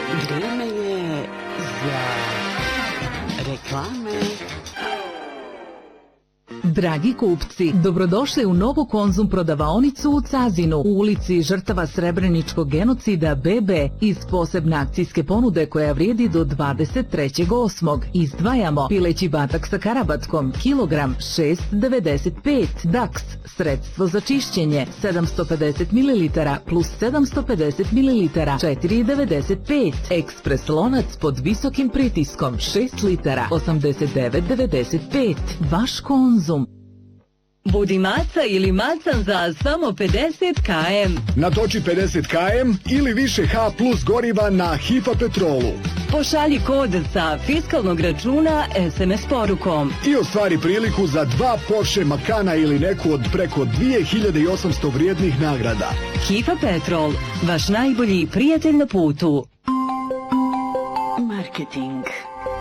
Vrijeme je za reklame. Dragi kupci, dobrodošli u novu Konzum prodavaonicu u Cazinu, u ulici žrtava Srebreničkog genocida BB, iz posebne akcijske ponude koja vrijedi do 23.8. Izdvajamo pileći batak sa karabatkom, kilogram 6,95, Dax, sredstvo za čišćenje 750 ml plus 750 ml 4,95, ekspres lonac pod visokim pritiskom 6 litara 89,95. Vaš Konzum. Budi maca ili macan za samo 50 km. Natoči 50 km ili više H plus goriva na Hifa Petrolu. Pošalji kod sa fiskalnog računa SMS porukom. I ostvari priliku za 2 Porsche Macana ili neku od preko 2800 vrijednih nagrada. Hifa Petrol, vaš najbolji prijatelj na putu. Marketing.